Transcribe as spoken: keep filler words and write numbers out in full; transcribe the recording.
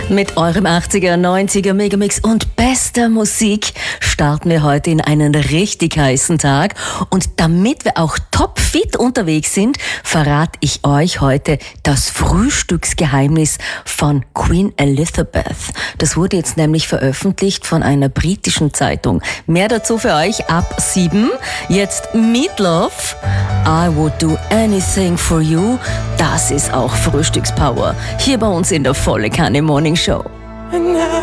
Mit eurem achtziger, neunziger Megamix und bester Musik starten wir heute in einen richtig heißen Tag. Und damit wir auch topfit unterwegs sind, verrate ich euch heute das Frühstücksgeheimnis von Queen Elizabeth. Das wurde jetzt nämlich veröffentlicht von einer britischen Zeitung. Mehr dazu für euch ab sieben. Jetzt Meatloaf. I would do anything for you. Das ist auch Frühstückspower. Hier bei uns in der Volle Kanne Morning Show.